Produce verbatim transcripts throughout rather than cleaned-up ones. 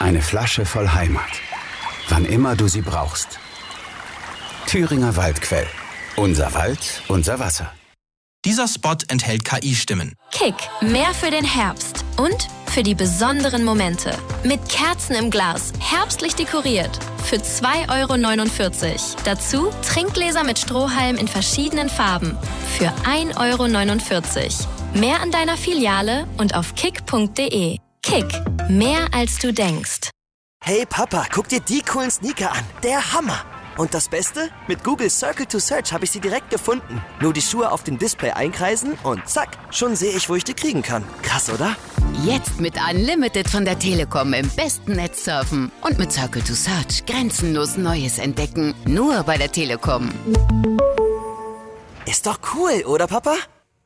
Eine Flasche voll Heimat. Wann immer du sie brauchst. Thüringer Waldquell. Unser Wald, unser Wasser. Dieser Spot enthält K I-Stimmen. Kick, mehr für den Herbst und für die besonderen Momente. Mit Kerzen im Glas, herbstlich dekoriert. Für zwei Euro neunundvierzig. Dazu Trinkgläser mit Strohhalm in verschiedenen Farben. Für ein Euro neunundvierzig. Mehr an deiner Filiale und auf kick punkt de. Kick, mehr als du denkst. Hey Papa, guck dir die coolen Sneaker an. Der Hammer. Und das Beste? Mit Google Circle to Search habe ich sie direkt gefunden. Nur die Schuhe auf dem Display einkreisen und zack, schon sehe ich, wo ich die kriegen kann. Krass, oder? Jetzt mit Unlimited von der Telekom im besten Netz surfen. Und mit Circle to Search grenzenlos Neues entdecken. Nur bei der Telekom. Ist doch cool, oder Papa?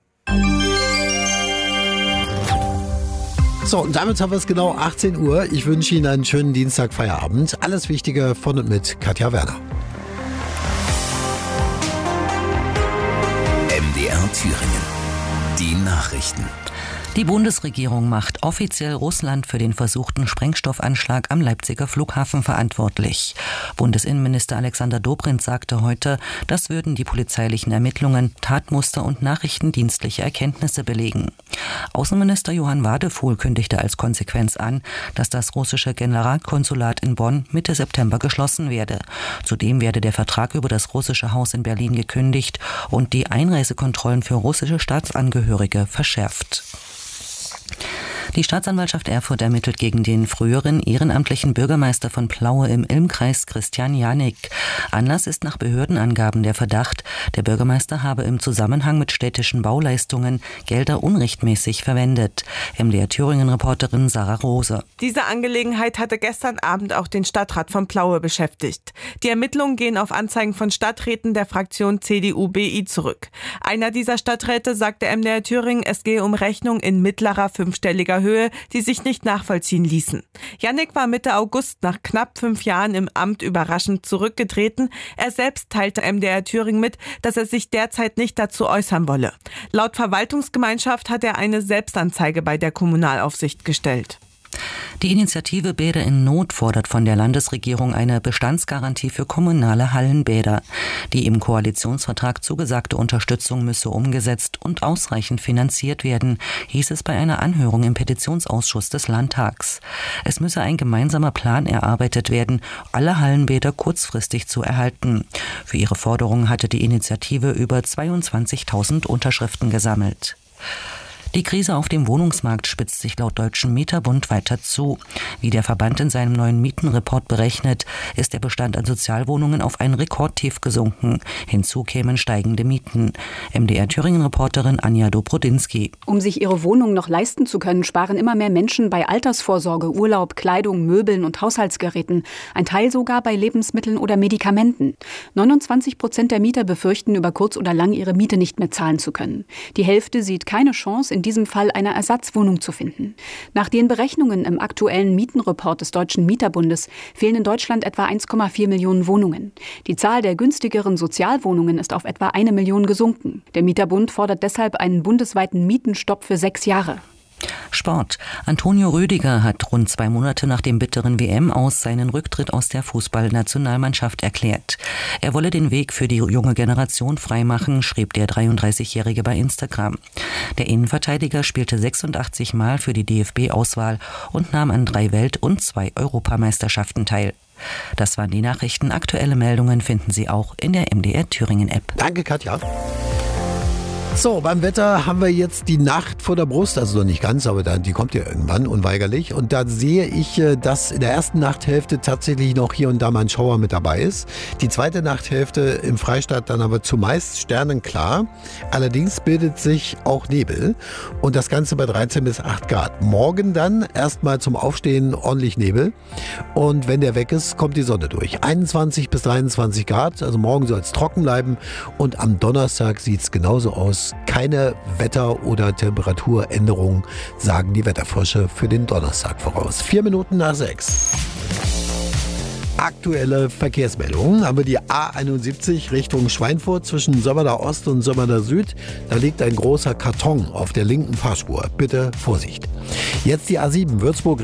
So, und damit haben wir es genau achtzehn Uhr. Ich wünsche Ihnen einen schönen Dienstag-Feierabend. Alles Wichtige von und mit Katja Werner. M D R Thüringen. Die Nachrichten. Die Bundesregierung macht offiziell Russland für den versuchten Sprengstoffanschlag am Leipziger Flughafen verantwortlich. Bundesinnenminister Alexander Dobrindt sagte heute, das würden die polizeilichen Ermittlungen, Tatmuster und nachrichtendienstliche Erkenntnisse belegen. Außenminister Johann Wadefuhl kündigte als Konsequenz an, dass das russische Generalkonsulat in Bonn Mitte September geschlossen werde. Zudem werde der Vertrag über das russische Haus in Berlin gekündigt und die Einreisekontrollen für russische Staatsangehörige verschärft. Die Staatsanwaltschaft Erfurt ermittelt gegen den früheren ehrenamtlichen Bürgermeister von Plaue im Ilmkreis, Christian Janik. Anlass ist nach Behördenangaben der Verdacht, der Bürgermeister habe im Zusammenhang mit städtischen Bauleistungen Gelder unrechtmäßig verwendet. M D R Thüringen-Reporterin Sarah Rose. Diese Angelegenheit hatte gestern Abend auch den Stadtrat von Plaue beschäftigt. Die Ermittlungen gehen auf Anzeigen von Stadträten der Fraktion C D U B I zurück. Einer dieser Stadträte sagte M D R Thüringen, es gehe um Rechnungen in mittlerer fünfstelliger Höhe, die sich nicht nachvollziehen ließen. Janik war Mitte August nach knapp fünf Jahren im Amt überraschend zurückgetreten. Er selbst teilte M D R Thüringen mit, dass er sich derzeit nicht dazu äußern wolle. Laut Verwaltungsgemeinschaft hat er eine Selbstanzeige bei der Kommunalaufsicht gestellt. Die Initiative Bäder in Not fordert von der Landesregierung eine Bestandsgarantie für kommunale Hallenbäder. Die im Koalitionsvertrag zugesagte Unterstützung müsse umgesetzt und ausreichend finanziert werden, hieß es bei einer Anhörung im Petitionsausschuss des Landtags. Es müsse ein gemeinsamer Plan erarbeitet werden, alle Hallenbäder kurzfristig zu erhalten. Für ihre Forderung hatte die Initiative über zweiundzwanzigtausend Unterschriften gesammelt. Die Krise auf dem Wohnungsmarkt spitzt sich laut Deutschen Mieterbund weiter zu. Wie der Verband in seinem neuen Mietenreport berechnet, ist der Bestand an Sozialwohnungen auf ein Rekordtief gesunken. Hinzu kämen steigende Mieten. M D R Thüringen-Reporterin Anja Dobrodinsky. Um sich ihre Wohnung noch leisten zu können, sparen immer mehr Menschen bei Altersvorsorge, Urlaub, Kleidung, Möbeln und Haushaltsgeräten. Ein Teil sogar bei Lebensmitteln oder Medikamenten. neunundzwanzig Prozent der Mieter befürchten, über kurz oder lang ihre Miete nicht mehr zahlen zu können. Die Hälfte sieht keine Chance, in diesem Fall eine Ersatzwohnung zu finden. Nach den Berechnungen im aktuellen Mietenreport des Deutschen Mieterbundes fehlen in Deutschland etwa eins Komma vier Millionen Wohnungen. Die Zahl der günstigeren Sozialwohnungen ist auf etwa eine Million gesunken. Der Mieterbund fordert deshalb einen bundesweiten Mietenstopp für sechs Jahre. Sport. Antonio Rüdiger hat rund zwei Monate nach dem bitteren W M-Aus seinen Rücktritt aus der Fußballnationalmannschaft erklärt. Er wolle den Weg für die junge Generation freimachen, schrieb der dreiunddreißigjährige bei Instagram. Der Innenverteidiger spielte sechsundachtzig Mal für die D F B-Auswahl und nahm an drei Welt- und zwei Europameisterschaften teil. Das waren die Nachrichten. Aktuelle Meldungen finden Sie auch in der M D R Thüringen-App. Danke, Katja. So, beim Wetter haben wir jetzt die Nacht vor der Brust, also noch nicht ganz, aber dann, die kommt ja irgendwann unweigerlich. Und da sehe ich, dass in der ersten Nachthälfte tatsächlich noch hier und da mal ein Schauer mit dabei ist. Die zweite Nachthälfte im Freistaat dann aber zumeist sternenklar. Allerdings bildet sich auch Nebel und das Ganze bei dreizehn bis acht Grad. Morgen dann erstmal zum Aufstehen ordentlich Nebel und wenn der weg ist, kommt die Sonne durch. einundzwanzig bis dreiundzwanzig Grad, also morgen soll es trocken bleiben und am Donnerstag sieht es genauso aus. Keine Wetter- oder Temperaturänderung, sagen die Wetterforscher für den Donnerstag voraus. Vier Minuten nach sechs. Aktuelle Verkehrsmeldungen haben wir die A einundsiebzig Richtung Schweinfurt zwischen Sömmerda Ost und Sömmerda Süd. Da liegt ein großer Karton auf der linken Fahrspur. Bitte Vorsicht. Jetzt die A sieben Würzburg